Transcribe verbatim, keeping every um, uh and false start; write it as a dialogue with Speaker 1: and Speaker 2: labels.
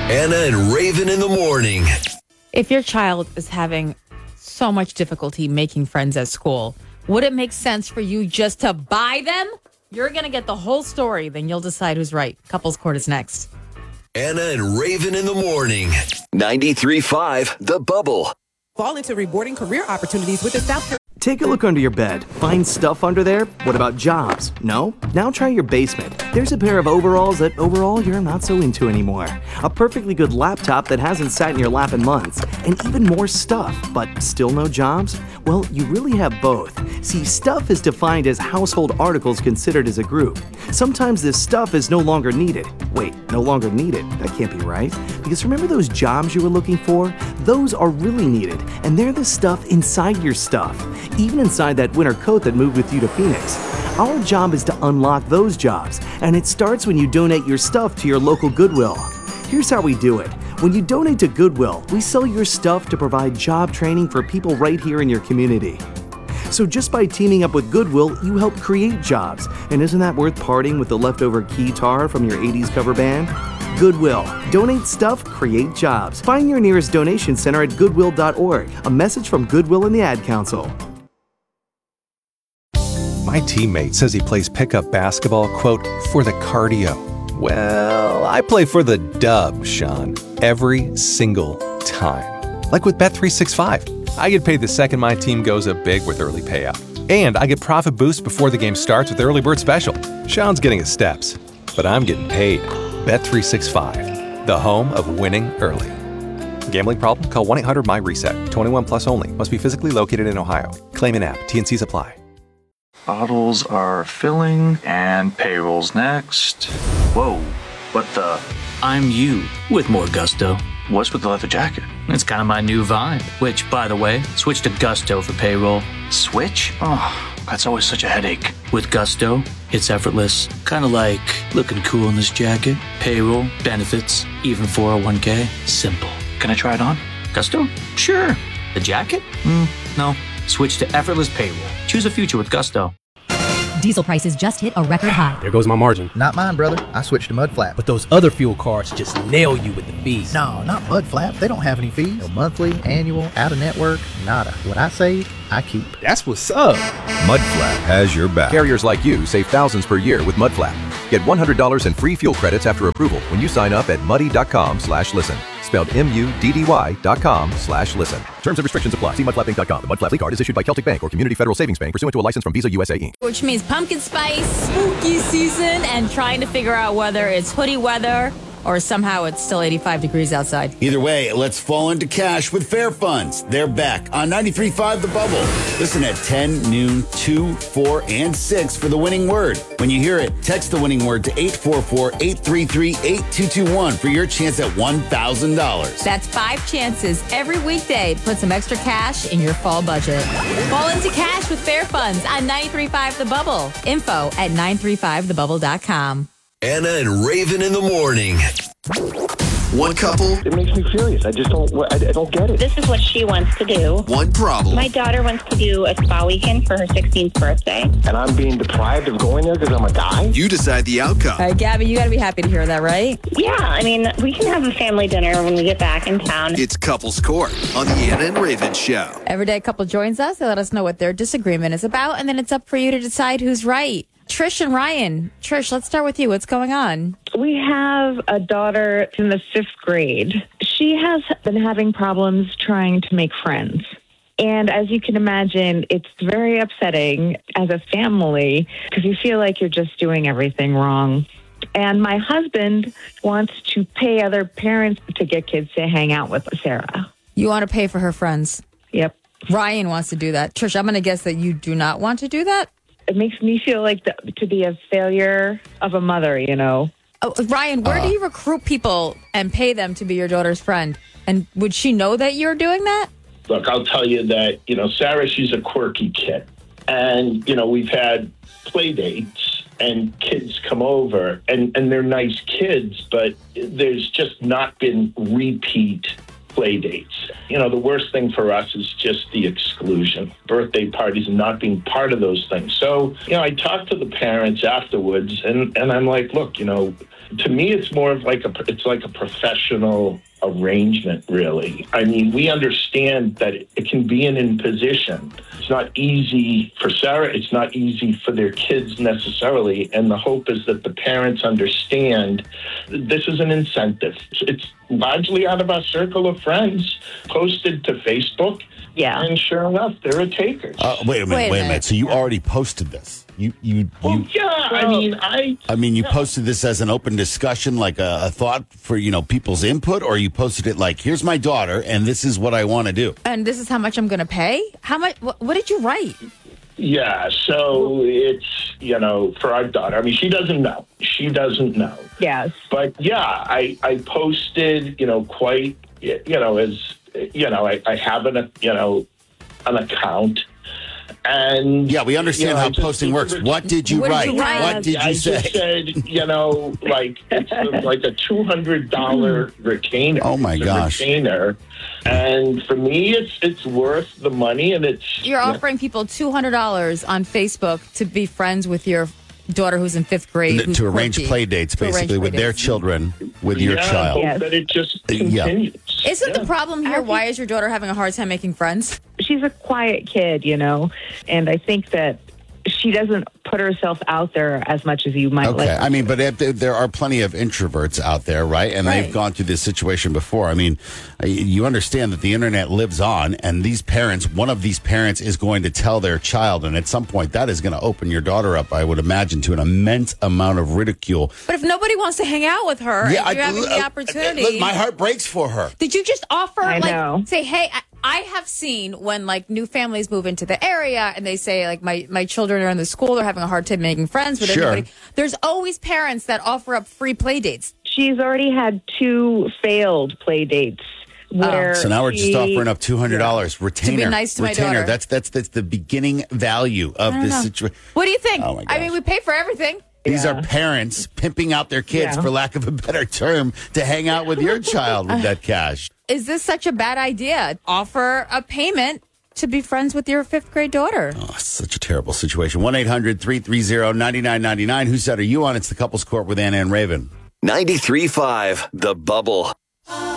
Speaker 1: Anna and Raven in the morning.
Speaker 2: If your child is having so much difficulty making friends at school, would it make sense for you just to buy them? You're going to get the whole story, then you'll decide who's right. Couples Court is next.
Speaker 1: Anna and Raven in the morning. ninety-three point five The Bubble.
Speaker 3: Fall into rewarding career opportunities with the South Carolina.
Speaker 4: Take a look under your bed. Find stuff under there? What about jobs? No? Now try your basement. There's a pair of overalls that overall you're not so into anymore. A perfectly good laptop that hasn't sat in your lap in months. And even more stuff, but still no jobs? Well, you really have both. See, stuff is defined as household articles considered as a group. Sometimes this stuff is no longer needed. Wait, no longer needed? That can't be right. Because remember those jobs you were looking for? Those are really needed, and they're the stuff inside your stuff. Even inside that winter coat that moved with you to Phoenix. Our job is to unlock those jobs, and it starts when you donate your stuff to your local Goodwill. Here's how we do it. When you donate to Goodwill, we sell your stuff to provide job training for people right here in your community. So just by teaming up with Goodwill, you help create jobs. And isn't that worth parting with the leftover keytar from your eighties cover band? Goodwill. Donate stuff, create jobs. Find your nearest donation center at goodwill dot org. A message from Goodwill and the Ad Council.
Speaker 5: My teammate says he plays pickup basketball, quote, for the cardio. Well, I play for the dub, Sean, every single time. Like with Bet three sixty-five. I get paid the second my team goes up big with early payout. And I get profit boost before the game starts with the early bird special. Sean's getting his steps, but I'm getting paid. Bet three sixty-five, the home of winning early. Gambling problem? Call one eight hundred M Y reset. twenty-one plus only. Must be physically located in Ohio. Claim in app. T and Cs apply.
Speaker 6: Bottles are filling, and payroll's next. Whoa, what the?
Speaker 7: I'm you with more gusto.
Speaker 6: What's with the leather jacket?
Speaker 7: It's kind of my new vibe, which, by the way, switch to Gusto for payroll.
Speaker 6: Switch? Oh, that's always such a headache.
Speaker 7: With Gusto, it's effortless. Kind of like looking cool in this jacket. Payroll, benefits, even four oh one k. Simple.
Speaker 6: Can I try it on?
Speaker 7: Gusto? Sure. The jacket? Mm, no. Switch to effortless payroll. Choose a future with Gusto.
Speaker 8: Diesel prices just hit a record high.
Speaker 9: There goes my margin.
Speaker 10: Not mine, brother. I switched to Mudflap.
Speaker 9: But those other fuel cards just nail you with the fees.
Speaker 10: No, not Mudflap. They don't have any fees. No monthly, annual, out-of-network, nada. What I save, I keep.
Speaker 9: That's what's up.
Speaker 11: Mudflap has your back.
Speaker 12: Carriers like you save thousands per year with Mudflap. Get one hundred dollars in free fuel credits after approval when you sign up at muddy.com slash listen. Spelled M-U-D-D-Y dot com slash listen. Terms and restrictions apply. See mudflap inc dot com. The Mudflap Fleet Card is issued by Celtic Bank or Community Federal Savings Bank pursuant to a license from Visa U S A Incorporated.
Speaker 2: Which means pumpkin spice, spooky season, and trying to figure out whether it's hoodie weather or somehow it's still eighty-five degrees outside.
Speaker 13: Either way, let's fall into cash with Fair Funds. They're back on ninety-three point five The Bubble. Listen at ten, noon, two, four, and six for the winning word. When you hear it, text the winning word to eight four four, eight three three, eight two two one for your chance at one thousand dollars.
Speaker 2: That's five chances every weekday to put some extra cash in your fall budget. Fall into cash with Fair Funds on ninety-three point five The Bubble. Info at nine three five the bubble dot com.
Speaker 1: Anna and Raven in the morning. One couple.
Speaker 14: It makes me furious. I just don't, I, I don't get it.
Speaker 15: This is what she wants to do.
Speaker 1: One problem.
Speaker 15: My daughter wants to do a spa weekend for her sixteenth birthday.
Speaker 14: And I'm being deprived of going there because I'm a guy?
Speaker 1: You decide the outcome.
Speaker 2: All right, Gabby, you got to be happy to hear that, right?
Speaker 15: Yeah, I mean, we can have a family dinner when we get back in town.
Speaker 1: It's Couples Court on the Anna and Raven Show.
Speaker 2: Every day a couple joins us. They let us know what their disagreement is about, and then it's up for you to decide who's right. Trish and Ryan. Trish, let's start with you. What's going on?
Speaker 16: We have a daughter in the fifth grade. She has been having problems trying to make friends. And as you can imagine, it's very upsetting as a family because you feel like you're just doing everything wrong. And my husband wants to pay other parents to get kids to hang out with Sarah.
Speaker 2: You want to pay for her friends?
Speaker 16: Yep.
Speaker 2: Ryan wants to do that. Trish, I'm going to guess that you do not want to do that?
Speaker 16: It makes me feel like the, to be a failure of a mother, you know.
Speaker 2: Oh, Ryan, where uh, do you recruit people and pay them to be your daughter's friend? And would she know that you're doing that?
Speaker 17: Look, I'll tell you that, you know, Sarah, she's a quirky kid. And, you know, we've had play dates and kids come over and, and they're nice kids, but there's just not been repeat play dates. You know, the worst thing for us is just the exclusion, birthday parties and not being part of those things. So, you know, I talked to the parents afterwards, and, and I'm like, look, you know, to me, it's more of like a, it's like a professional arrangement, really. I mean, we understand that it, it can be an imposition. It's not easy for Sarah. It's not easy for their kids necessarily. And the hope is that the parents understand this is an incentive. It's largely out of our circle of friends, posted to Facebook.
Speaker 16: Yeah.
Speaker 17: And sure enough, there are takers.
Speaker 13: Uh, wait a minute, wait, wait a minute. So you already posted this? You, you,
Speaker 17: well,
Speaker 13: you,
Speaker 17: yeah, I mean, I...
Speaker 13: I mean, you posted this as an open discussion, like a, a thought for, you know, people's input, or you posted it like, here's my daughter, and this is what I want to do?
Speaker 2: And this is how much I'm going to pay? How much? What, what did you write?
Speaker 17: Yeah, so it's, you know, for our daughter. I mean, she doesn't know. She doesn't know.
Speaker 16: Yes.
Speaker 17: But, yeah, I, I posted, you know, quite, you know, as, you know, I, I have an, you know, an account. And
Speaker 13: yeah, we understand
Speaker 17: you know,
Speaker 13: how
Speaker 17: just,
Speaker 13: posting works. What did you
Speaker 2: what
Speaker 13: write?
Speaker 2: Did you write?
Speaker 13: What did you
Speaker 17: I
Speaker 13: say?
Speaker 17: just said, you know, like it's like a two hundred dollars retainer.
Speaker 13: Oh my
Speaker 17: it's a
Speaker 13: gosh!
Speaker 17: Retainer, and for me, it's it's worth the money, and it's
Speaker 2: you're offering people two hundred dollars on Facebook to be friends with your daughter who's in fifth grade
Speaker 13: to arrange
Speaker 2: quirky.
Speaker 13: play dates,
Speaker 2: To arrange
Speaker 13: basically,
Speaker 2: play
Speaker 13: with their
Speaker 2: dates.
Speaker 13: children, with your
Speaker 17: yeah,
Speaker 13: child.
Speaker 17: Yes. That it just
Speaker 13: Yeah.
Speaker 17: continues.
Speaker 2: Isn't
Speaker 17: Yeah.
Speaker 2: the problem here? Why is your daughter having a hard time making friends?
Speaker 16: She's a quiet kid, you know, and I think that she doesn't put herself out there as much as you might
Speaker 13: Okay,
Speaker 16: like.
Speaker 13: I mean, but if there- there are plenty of introverts out there, right? And
Speaker 2: Right.
Speaker 13: they've gone through this situation before. I mean, you understand that the internet lives on, and these parents, one of these parents is going to tell their child, and at some point that is going to open your daughter up, I would imagine, to an immense amount of ridicule.
Speaker 2: But if nobody wants to hang out with her,
Speaker 13: Yeah,
Speaker 2: and you're
Speaker 13: I-
Speaker 2: having
Speaker 13: uh,
Speaker 2: the opportunity.
Speaker 13: Look, my heart breaks for her.
Speaker 2: Did you just offer,
Speaker 16: I
Speaker 2: like,
Speaker 16: know.
Speaker 2: say, hey, I, I have seen when, like, new families move into the area and they say, like, my, my children are in the school, they're having a hard time making friends with
Speaker 13: Sure.
Speaker 2: everybody. There's always parents that offer up free play dates.
Speaker 16: She's already had two failed play dates. Where
Speaker 13: So now we're just
Speaker 16: she-
Speaker 13: offering up two hundred dollars retainer.
Speaker 2: nice to my
Speaker 13: retainer.
Speaker 2: daughter.
Speaker 13: That's that's that's the beginning value of
Speaker 2: I don't
Speaker 13: this
Speaker 2: know.
Speaker 13: situation.
Speaker 2: What do you think?
Speaker 13: Oh, my
Speaker 2: I mean,
Speaker 13: gosh.
Speaker 2: we pay for everything.
Speaker 13: These
Speaker 16: Yeah.
Speaker 13: are parents pimping out their kids,
Speaker 16: Yeah.
Speaker 13: for lack of a better term, to hang out with your child with that cash.
Speaker 2: Is this such a bad idea? Offer a payment to be friends with your fifth grade daughter.
Speaker 13: Oh, such a terrible situation. one eight hundred three three zero nine nine nine nine. Whose side are you on? It's the Couples Court with Anna and Raven.
Speaker 1: ninety-three point five The Bubble.